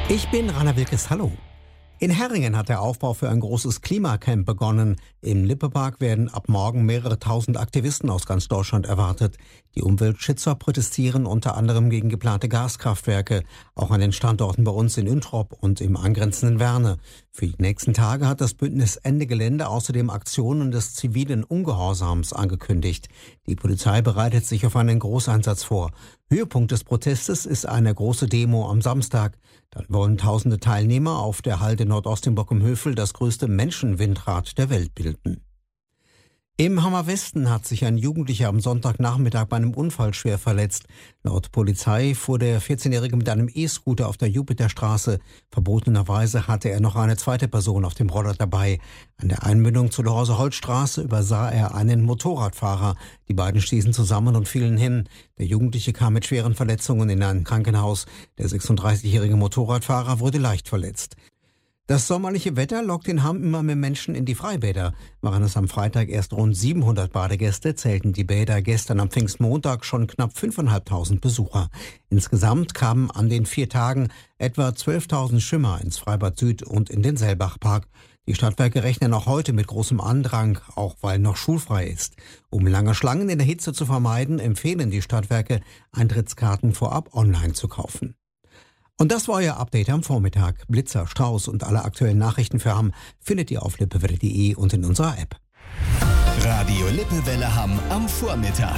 Ich bin Rainer Wilkes, hallo. In Herringen hat der Aufbau für ein großes Klimacamp begonnen. Im Lippepark werden ab morgen mehrere tausend Aktivisten aus ganz Deutschland erwartet. Die Umweltschützer protestieren unter anderem gegen geplante Gaskraftwerke, auch an den Standorten bei uns in Üntrop und im angrenzenden Werne. Für die nächsten Tage hat das Bündnis Ende Gelände außerdem Aktionen des zivilen Ungehorsams angekündigt. Die Polizei bereitet sich auf einen Großeinsatz vor. Höhepunkt des Protestes ist eine große Demo am Samstag. Dann wollen tausende Teilnehmer auf der Halde Nordost in Bockenhövel das größte Menschenwindrad der Welt bilden. Im Hammerwesten hat sich ein Jugendlicher am Sonntagnachmittag bei einem Unfall schwer verletzt. Laut Polizei fuhr der 14-Jährige mit einem E-Scooter auf der Jupiterstraße. Verbotenerweise hatte er noch eine zweite Person auf dem Roller dabei. An der Einmündung zur Horse-Holz-Straße übersah er einen Motorradfahrer. Die beiden stießen zusammen und fielen hin. Der Jugendliche kam mit schweren Verletzungen in ein Krankenhaus. Der 36-jährige Motorradfahrer wurde leicht verletzt. Das sommerliche Wetter lockt in Hamm immer mehr Menschen in die Freibäder. Waren es am Freitag erst rund 700 Badegäste, zählten die Bäder gestern am Pfingstmontag schon knapp 5.500 Besucher. Insgesamt kamen an den 4 Tagen etwa 12.000 Schwimmer ins Freibad Süd und in den Sellbachpark. Die Stadtwerke rechnen auch heute mit großem Andrang, auch weil noch schulfrei ist. Um lange Schlangen in der Hitze zu vermeiden, empfehlen die Stadtwerke, Eintrittskarten vorab online zu kaufen. Und das war euer Update am Vormittag. Blitzer, Staus und alle aktuellen Nachrichten für Hamm findet ihr auf lippewelle.de und in unserer App. Radio Lippewelle Hamm am Vormittag.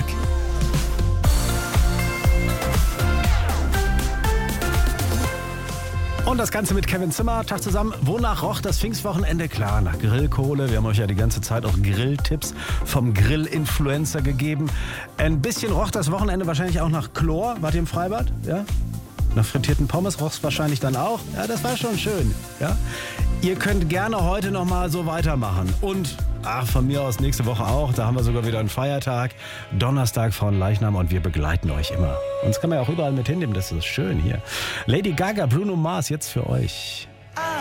Und das Ganze mit Kevin Zimmer. Tag zusammen. Wonach roch das Pfingstwochenende? Klar, nach Grillkohle. Wir haben euch ja die ganze Zeit auch Grilltipps vom Grill-Influencer gegeben. Ein bisschen roch das Wochenende wahrscheinlich auch nach Chlor. Wart ihr im Freibad? Ja? Nach frittierten Pommes roch es wahrscheinlich dann auch. Ja, das war schon schön. Ja? Ihr könnt gerne heute noch mal so weitermachen. Und von mir aus nächste Woche auch. Da haben wir sogar wieder einen Feiertag. Donnerstag von Leichnam und wir begleiten euch immer. Uns kann man ja auch überall mit hinnehmen. Das ist schön hier. Lady Gaga, Bruno Mars, jetzt für euch.